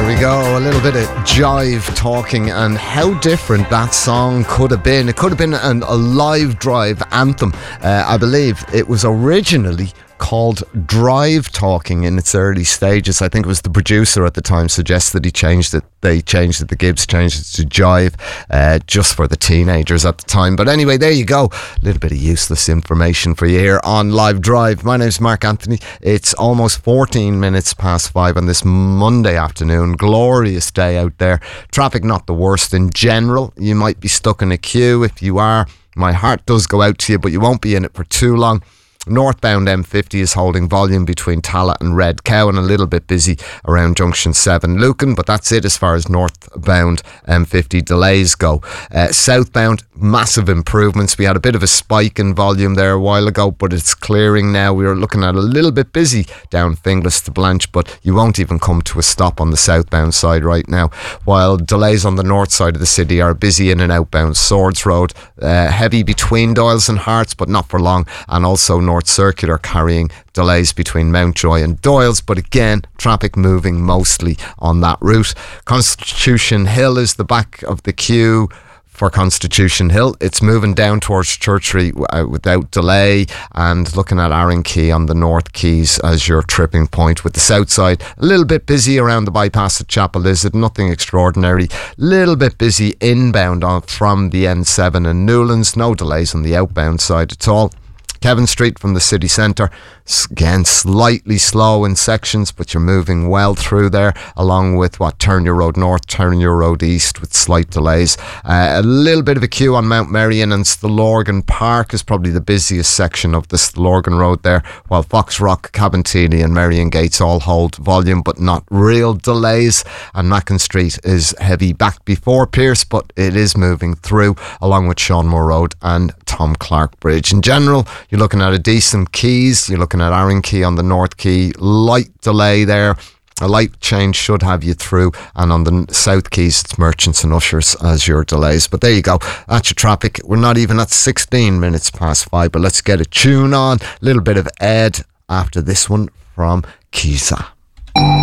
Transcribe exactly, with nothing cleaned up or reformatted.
There we go, a little bit of jive talking and how different that song could have been. It could have been an, a live drive anthem. Uh, I believe it was originally called Drive Talking in its early stages. I think it was the producer at the time suggested he changed it. They changed it, the Gibbs changed it to Jive, uh, just for the teenagers at the time. But anyway, there you go. A little bit of useless information for you here on Live Drive. My name's Mark Anthony. It's almost fourteen minutes past five on this Monday afternoon. Glorious day out there. Traffic not the worst in general. You might be stuck in a queue. If you are, my heart does go out to you, but you won't be in it for too long. Northbound M fifty is holding volume between Tallaght and Red Cow and a little bit busy around Junction seven Lucan, but that's it as far as northbound M fifty delays go. Uh, southbound, massive improvements. We had a bit of a spike in volume there a while ago, but it's clearing now. We are looking at a little bit busy down Finglas to Blanche, but you won't even come to a stop on the southbound side right now, while delays on the north side of the city are busy in and outbound Swords Road, uh, heavy between Doyles and Hearts, but not for long, and also North Circular carrying delays between Mountjoy and Doyles, but again, traffic moving mostly on that route. Constitution Hill is the back of the queue for Constitution Hill. It's moving down towards Churchry uh, without delay, and looking at Arran Quay on the North Quays as your tripping point, with the south side a little bit busy around the bypass at Chapel Lizard, nothing extraordinary. Little bit busy inbound on from the N seven and Newlands, no delays on the outbound side at all. Kevin Street from the city centre, again slightly slow in sections, but you're moving well through there, along with what Turn Your Road North, Turn Your Road East with slight delays. Uh, a little bit of a queue on Mount Merrion, and Stillorgan Park is probably the busiest section of the Stillorgan Road there, while Fox Rock, Cabinteely and Merrion Gates all hold volume but not real delays, and Mackin Street is heavy back before Pierce, but it is moving through, along with Seanmore Road and Tom Clark Bridge. In general, you're looking at a decent quays. You're looking at Arran Quay on the North Quay, light delay there. A light change should have you through, and on the South Quays it's Merchants and Ushers as your delays. But there you go, that's your traffic. We're not even at sixteen minutes past five, but let's get a tune on. A little bit of Ed after this one from Kisa.